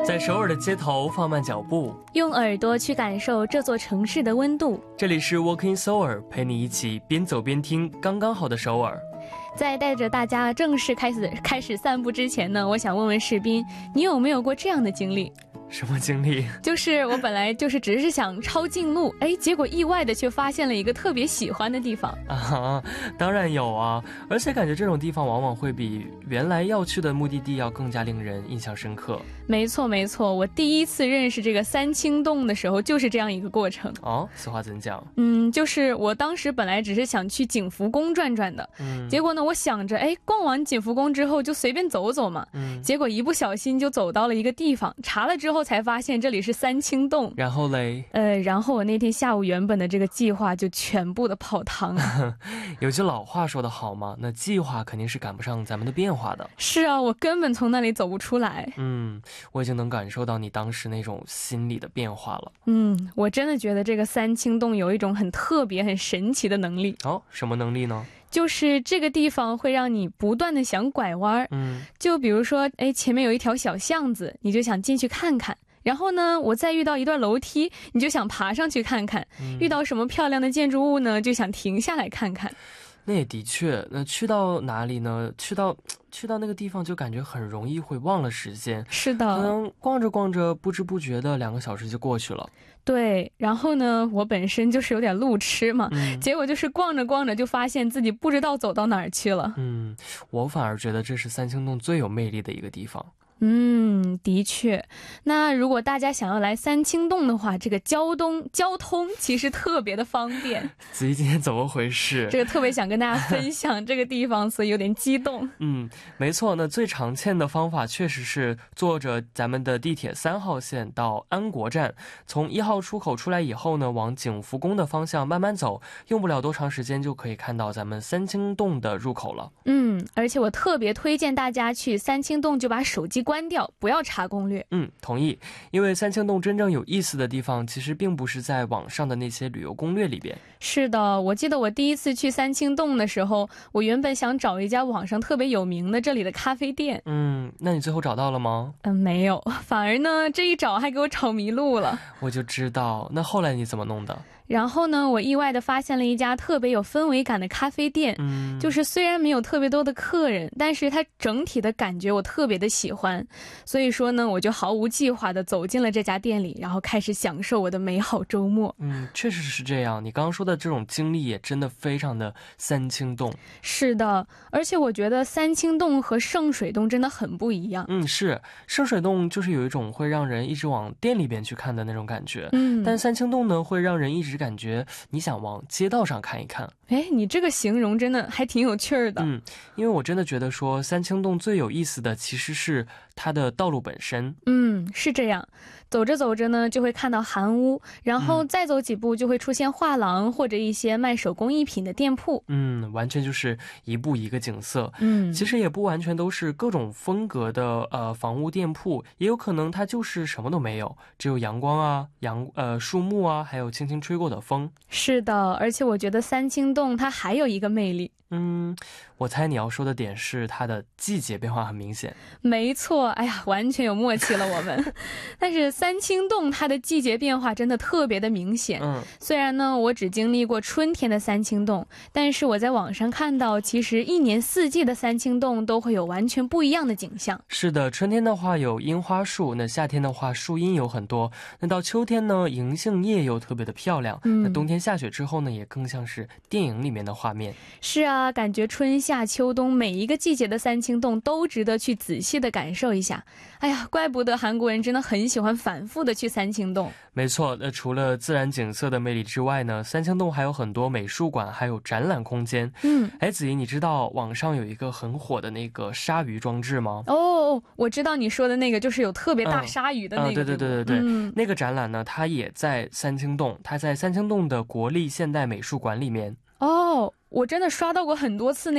在首尔的街头放慢脚步， 用耳朵去感受这座城市的温度。 这里是 Walking Seoul， 陪你一起边走边听刚刚好的首尔。 在带着大家正式开始散步之前呢，我想问问士斌，你有没有过这样的经历？ 什么经历？ 就是我本来只是想抄近路，结果意外的却发现了一个特别喜欢的地方啊，当然有啊，而且感觉这种地方往往会比原来要去的目的地要更加令人印象深刻。 没错没错，我第一次认识这个三清洞的时候就是这样一个过程。 哦，此话怎讲？ 就是我当时本来只是想去景福宫转转的，结果呢我想着逛完景福宫之后就随便走走嘛，结果一不小心就走到了一个地方，查了之后才发现这里是三清洞。 然后嘞？ 然后我那天下午原本的这个计划就全部的泡汤了。 有句老话说得好嘛，那计划肯定是赶不上咱们的变化的。 是啊，我根本从那里走不出来。 我已经能感受到你当时那种心理的变化了。 我真的觉得这个三清洞有一种很特别很神奇的能力。 哦，什么能力呢？ 就是这个地方会让你不断的想拐弯。就比如说前面有一条小巷子，你就想进去看看，然后呢我再遇到一段楼梯，你就想爬上去看看，遇到什么漂亮的建筑物呢，就想停下来看看。 那也的确，那去到哪里呢？去到那个地方就感觉很容易会忘了时间。 是的， 可能逛着逛着不知不觉的2个小时就过去了。 对，然后呢我本身就是有点路痴嘛，结果就是逛着逛着就发现自己不知道走到哪儿去了。 我反而觉得这是三清洞最有魅力的一个地方。 的确。那如果大家想要来三清洞的话，这个交通其实特别的方便。 子怡今天怎么回事？ 这个特别想跟大家分享这个地方，所以有点激动。 没错，那最常见的方法确实是坐着咱们的地铁3号线到安国站，从1号出口出来以后呢，往景福宫的方向慢慢走，用不了多长时间就可以看到咱们三清洞的入口了。 而且我特别推荐大家去三清洞就把手机关掉，不要查攻略。 同意，因为三清洞真正有意思的地方其实并不是在网上的那些旅游攻略里边。 是的，我记得我第一次去三清洞的时候，我原本想找一家网上特别有名的这里的咖啡店。 那你最后找到了吗？ 没有，反而呢这一找还给我找迷路了。 我就知道，那后来你怎么弄的？ 然后呢我意外的发现了一家特别有氛围感的咖啡店，就是虽然没有特别多的客人，但是它整体的感觉我特别的喜欢，所以说呢我就毫无计划的走进了这家店里，然后开始享受我的美好周末。 确实是这样，你刚刚说的这种经历也真的非常的三清洞。 是的，而且我觉得三清洞和圣水洞真的很不一样。 是，圣水洞就是有一种会让人一直往店里边去看的那种感觉，但三清洞呢会让人一直感觉你想往街道上看一看。 你这个形容真的还挺有趣儿的。 因为我真的觉得说三清洞最有意思的其实是它的道路本身。 是这样，走着走着呢就会看到韩屋，然后再走几步就会出现画廊或者一些卖手工艺品的店铺。 完全就是一步一个景色。其实也不完全都是各种风格的房屋店铺，也有可能它就是什么都没有，只有阳光啊树木啊，还有轻轻吹过的风。 是的，而且我觉得三清洞它还有一个魅力。 我猜你要说的点是它的季节变化很明显。 没错，完全有默契了我们。但是三清洞它的季节变化真的特别的明显。虽然呢我只经历过春天的三清洞，但是我在网上看到其实1年4季的三清洞都会有完全不一样的景象。 是的，春天的话有樱花树，那夏天的话树荫有很多，那到秋天呢银杏叶又特别的漂亮，那冬天下雪之后呢也更像是电影里面的画面。 是啊，感觉春夏秋冬每一个季节的三清洞都值得去仔细的感受一下。怪不得韩国人真的很喜欢反复的去三清洞。 没错，那除了自然景色的魅力之外呢，三清洞还有很多美术馆还有展览空间。子怡，你知道网上有一个很火的那个鲨鱼装置吗？ 我知道你说的那个，就是有特别大鲨鱼的那个。 对，那个展览呢它也在三清洞，它在三清洞的国立现代美术馆里面。 我真的刷到过很多次